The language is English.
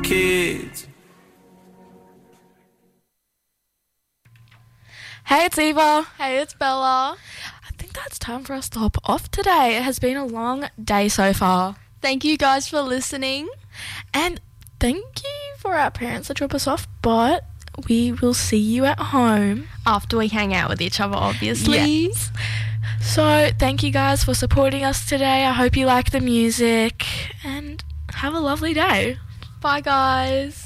kids. Hey, it's Eva. Hey, it's Bella. I think that's time for us to hop off today. It has been a long day so far. Thank you guys for listening. And thank you for our parents that drop us off, but we will see you at home. After we hang out with each other, obviously. Yes. So thank you guys for supporting us today. I hope you like the music and have a lovely day. Bye, guys.